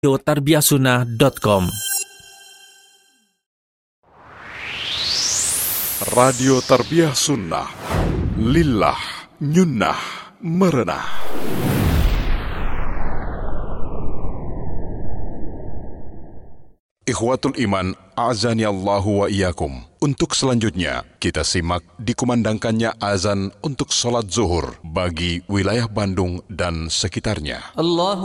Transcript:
tarbiyahsunnah.com. Radio Tarbiyah Sunnah, lillah, nyunnah, merenah. Ikhwatul iman, a'zani Allahu wa iyyakum. Untuk selanjutnya, kita simak dikumandangkannya azan untuk sholat zuhur bagi wilayah Bandung dan sekitarnya.